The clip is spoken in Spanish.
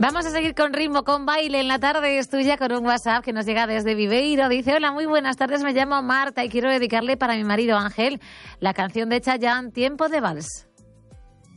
Vamos a seguir con ritmo, con baile en la tarde. Es tuya con un WhatsApp que nos llega desde Viveiro. Dice: hola, muy buenas tardes, me llamo Marta y quiero dedicarle para mi marido Ángel la canción de Chayanne, Tiempo de Vals.